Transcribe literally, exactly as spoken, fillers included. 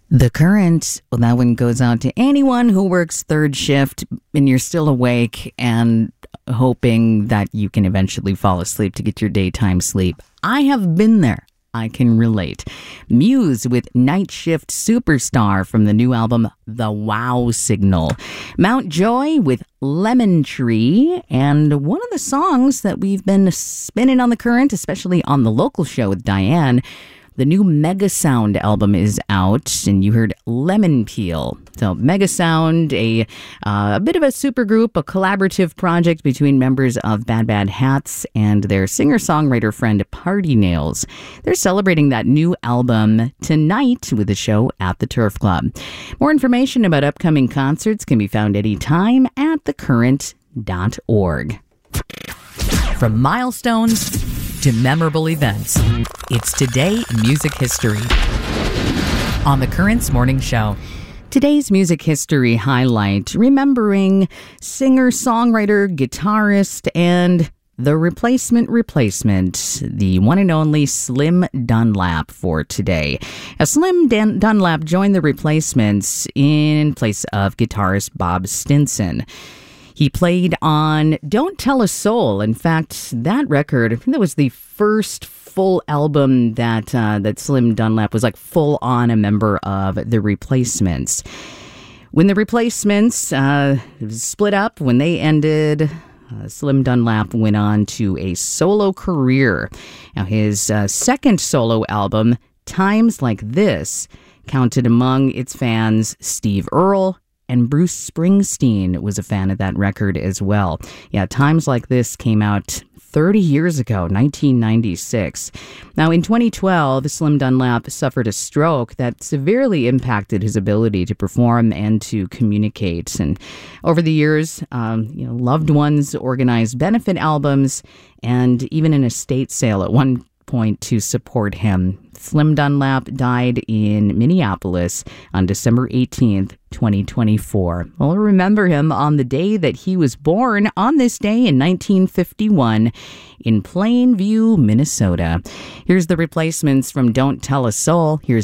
The Current, well, that one goes out to anyone who works third shift and you're still awake and hoping that you can eventually fall asleep to get your daytime sleep. I have been there. I can relate. Muse with Night Shift Superstar from the new album The Wow Signal. Mount Joy with Lemon Tree, and one of the songs that we've been spinning on The Current, especially on the local show with Diane. The new Mega Sound album is out, and you heard Lemon Peel. So Mega Sound, a, uh, a bit of a supergroup, a collaborative project between members of Bad Bad Hats and their singer-songwriter friend Party Nails. They're celebrating that new album tonight with a show at the Turf Club. More information about upcoming concerts can be found anytime at the current dot org. From milestones to memorable events, it's Today in Music History on The Current's Morning Show. Today's music history highlight, remembering singer, songwriter, guitarist, and the replacement replacement, the one and only Slim Dunlap for today. Now, Slim Dan- Dunlap joined the Replacements in place of guitarist Bob Stinson. He played on Don't Tell a Soul. In fact, that record, I think that was the first full album that uh, that Slim Dunlap was like full on a member of the Replacements. When the Replacements uh, split up, when they ended, uh, Slim Dunlap went on to a solo career. Now, his uh, second solo album, Times Like This, counted among its fans Steve Earle, and Bruce Springsteen was a fan of that record as well. Yeah, Times Like This came out thirty years ago, nineteen ninety-six. Now, in twenty twelve, Slim Dunlap suffered a stroke that severely impacted his ability to perform and to communicate. And over the years, um, you know, loved ones organized benefit albums and even an estate sale at one point to support him. Slim Dunlap died in Minneapolis on December eighteenth, twenty twenty-four. We'll remember him on the day that he was born, on this day in nineteen fifty-one in Plainview, Minnesota. Here's the Replacements from Don't Tell a Soul. Here's